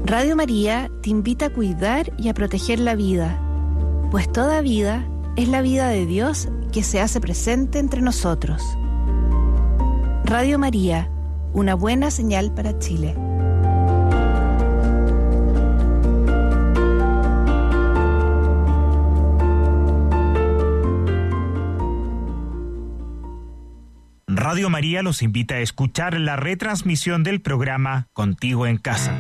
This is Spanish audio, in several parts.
Radio María te invita a cuidar y a proteger la vida, pues toda vida es la vida de Dios que se hace presente entre nosotros. Radio María, una buena señal para Chile. Radio María los invita a escuchar la retransmisión del programa Contigo en Casa.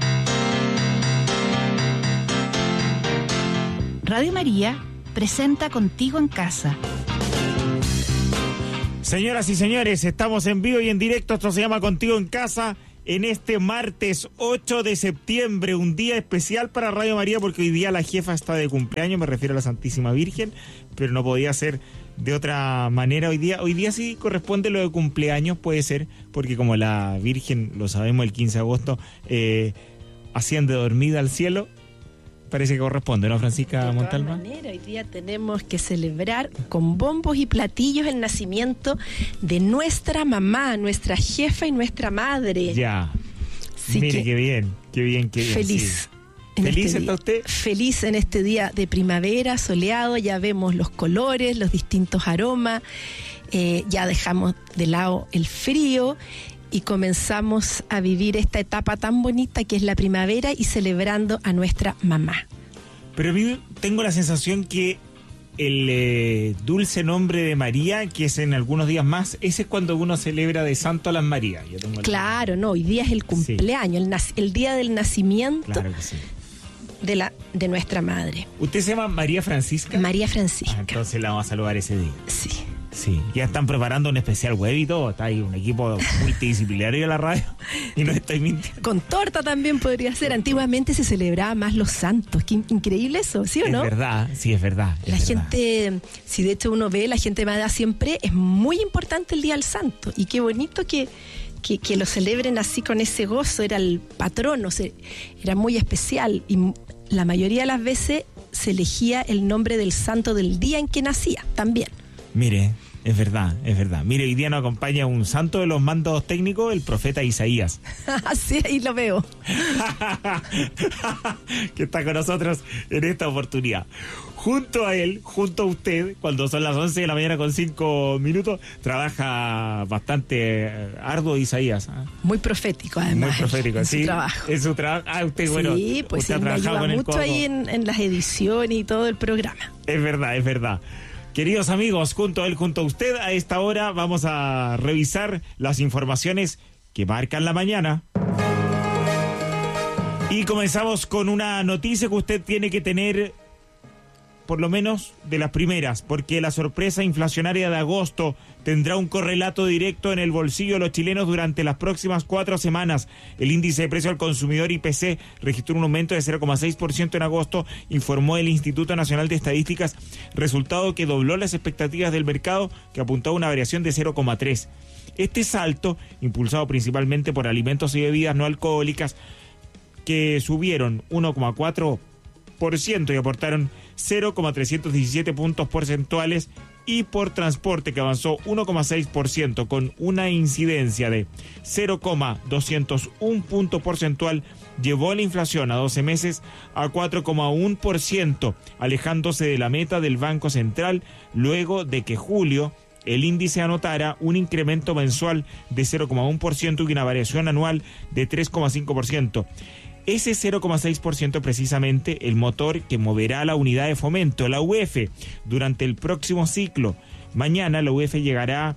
Radio María presenta Contigo en Casa. Señoras y señores, estamos en vivo y en directo. Esto se llama Contigo en Casa en este martes 8 de septiembre, un día especial para Radio María porque hoy día la jefa está de cumpleaños, me refiero a la Santísima Virgen, pero no podía ser de otra manera hoy día. Hoy día sí corresponde lo de cumpleaños, puede ser, porque como la Virgen, lo sabemos, el 15 de agosto asciende dormida al cielo. Parece que corresponde, ¿no, Francisca Montalva? De todas maneras, hoy día tenemos que celebrar con bombos y platillos el nacimiento de nuestra mamá, nuestra jefa y nuestra madre. Ya. Así mire, qué bien. Feliz. Sí. ¿Feliz está usted? Feliz en este día de primavera, soleado. Ya vemos los colores, los distintos aromas. Ya dejamos de lado el frío y comenzamos a vivir esta etapa tan bonita que es la primavera y celebrando a nuestra mamá. Pero tengo la sensación que el dulce nombre de María, que es en algunos días más, ese es cuando uno celebra de santo a las Marías. Claro, no, hoy día es el cumpleaños, sí. el día del nacimiento. Claro que sí. De nuestra madre. ¿Usted se llama María Francisca? María Francisca. Entonces la vamos a saludar ese día. Sí. Sí, ya están preparando un especial web y todo. Está ahí un equipo multidisciplinario de la radio y no estoy mintiendo. Con torta también podría ser. Antiguamente se celebraba más los santos. Qué increíble eso, ¿sí o no? Es verdad, sí, es verdad. La gente, si de hecho uno ve, la gente me da siempre, es muy importante el Día del Santo. Y qué bonito que lo celebren así con ese gozo. Era el patrono, era muy especial. Y la mayoría de las veces se elegía el nombre del santo del día en que nacía también. Mire, es verdad. Mire, hoy día nos acompaña un santo de los mandos técnicos, el profeta Isaías. Sí, ahí lo veo. Que está con nosotros en esta oportunidad. Junto a él, junto a usted, cuando son las 11 de la mañana con 5 minutos, trabaja bastante arduo Isaías. Muy profético, además. Muy profético, sí. Su trabajo. En su trabajo. Usted, bueno. Sí, pues usted sí, me ayuda mucho ahí en las ediciones y todo el programa. Es verdad. Queridos amigos, junto a él, junto a usted, a esta hora vamos a revisar las informaciones que marcan la mañana. Y comenzamos con una noticia que usted tiene que tener, por lo menos de las primeras, porque la sorpresa inflacionaria de agosto tendrá un correlato directo en el bolsillo de los chilenos durante las próximas 4 semanas. El índice de precio al consumidor IPC registró un aumento de 0,6% en agosto, informó el Instituto Nacional de Estadísticas, resultado que dobló las expectativas del mercado, que apuntó a una variación de 0,3%. Este salto, impulsado principalmente por alimentos y bebidas no alcohólicas, que subieron 1,4% y aportaron 0,317 puntos porcentuales, y por transporte, que avanzó 1,6% con una incidencia de 0,201 punto porcentual, llevó la inflación a 12 meses a 4,1%, alejándose de la meta del Banco Central, luego de que julio el índice anotara un incremento mensual de 0,1% y una variación anual de 3,5%. Ese 0,6% precisamente el motor que moverá a la unidad de fomento, la UF, durante el próximo ciclo. Mañana la UF llegará a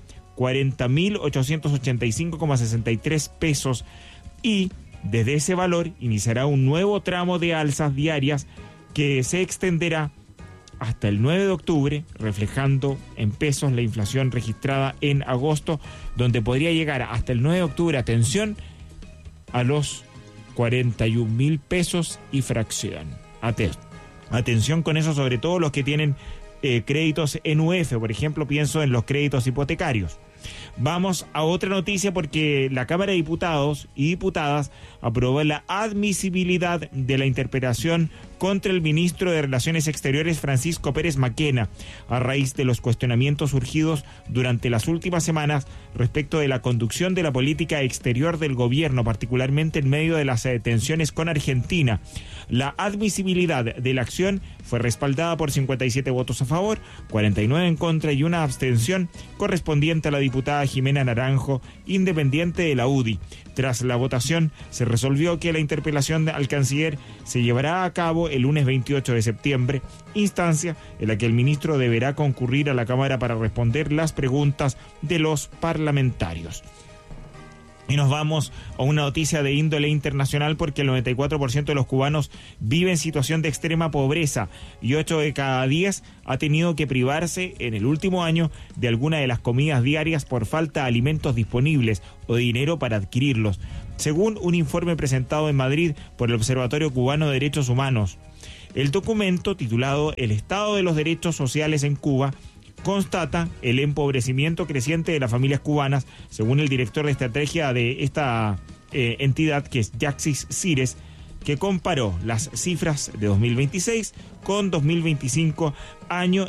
40.885,63 pesos y desde ese valor iniciará un nuevo tramo de alzas diarias que se extenderá hasta el 9 de octubre, reflejando en pesos la inflación registrada en agosto, donde podría llegar hasta el 9 de octubre, atención, a los 41.000 pesos y fracción. Atención con eso, sobre todo los que tienen créditos en UF, por ejemplo, pienso en los créditos hipotecarios. Vamos a otra noticia, porque la Cámara de Diputados y Diputadas aprobó la admisibilidad de la interpelación contra el ministro de Relaciones Exteriores Francisco Pérez Maquena, a raíz de los cuestionamientos surgidos durante las últimas semanas respecto de la conducción de la política exterior del gobierno, particularmente en medio de las tensiones con Argentina. La admisibilidad de la acción fue respaldada por 57 votos a favor, 49 en contra y una abstención correspondiente a la diputada Jimena Naranjo, independiente de la UDI. Tras la votación, se resolvió que la interpelación al canciller se llevará a cabo el lunes 28 de septiembre, instancia en la que el ministro deberá concurrir a la Cámara para responder las preguntas de los parlamentarios. Y nos vamos a una noticia de índole internacional, porque el 94% de los cubanos vive en situación de extrema pobreza y 8 de cada 10 ha tenido que privarse en el último año de alguna de las comidas diarias por falta de alimentos disponibles o de dinero para adquirirlos, según un informe presentado en Madrid por el Observatorio Cubano de Derechos Humanos. El documento, titulado El Estado de los Derechos Sociales en Cuba, constata el empobrecimiento creciente de las familias cubanas, según el director de estrategia de esta entidad, que es Yaxis Cires, que comparó las cifras de 2026 con 2025, año